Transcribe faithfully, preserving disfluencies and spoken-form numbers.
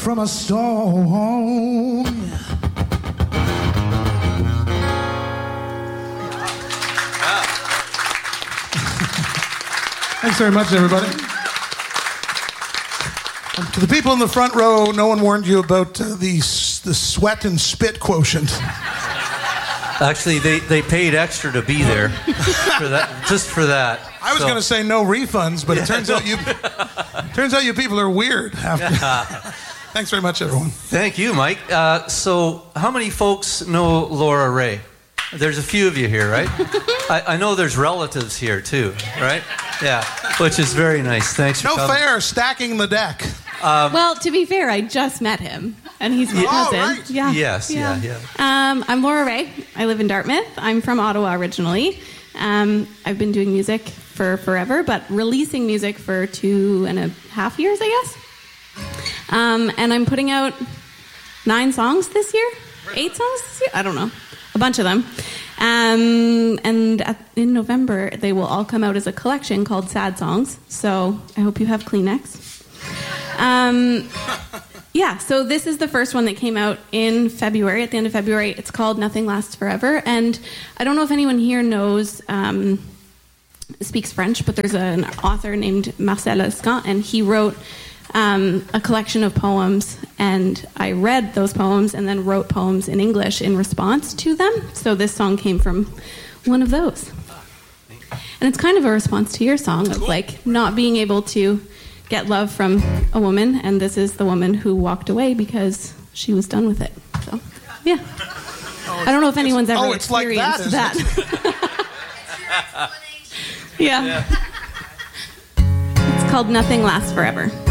from a stone. Thanks very much, everybody. And to the people in the front row, no one warned you about uh, the, the sweat and spit quotient. Actually, they, they paid extra to be there for that, just for that. I was so. going to say no refunds, but it turns out you turns out you people are weird. After. Thanks very much, everyone. Thank you, Mike. Uh, so, how many folks know Laura Ray? There's a few of you here, right? I, I know there's relatives here too, right? Yeah, which is very nice. Thanks for no coming. fair, stacking the deck. Um, well, to be fair, I just met him, and he's my oh, cousin. Right. Yeah. Yes, yeah, yeah. yeah. Um, I'm Laura Ray. I live in Dartmouth. I'm from Ottawa originally. Um, I've been doing music for forever, but releasing music for two and a half years, I guess. Um, and I'm putting out nine songs this year, eight songs this year. I don't know, a bunch of them. Um, and at, in November, they will all come out as a collection called Sad Songs. So I hope you have Kleenex. Um, yeah, so this is the first one that came out in February, at the end of February. It's called Nothing Lasts Forever. And I don't know if anyone here knows, um, speaks French, but there's an author named Marcel Lescant, and he wrote um, a collection of poems. And I read those poems and then wrote poems in English in response to them. So this song came from one of those. And it's kind of a response to your song of like not being able to get love from a woman, and this is the woman who walked away because she was done with it. So, yeah. Oh, I don't know if anyone's ever oh, it's experienced like that. that. yeah. yeah. It's called Nothing Lasts Forever.